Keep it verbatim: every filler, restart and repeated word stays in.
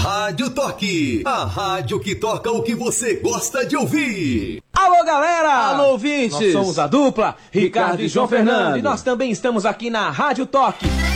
Rádio Toque, a rádio que toca o que você gosta de ouvir. Alô, galera! Alô, ouvintes! Nós somos a dupla, Ricardo, Ricardo e João e João Fernando. Fernando. E nós também estamos aqui na Rádio Toque.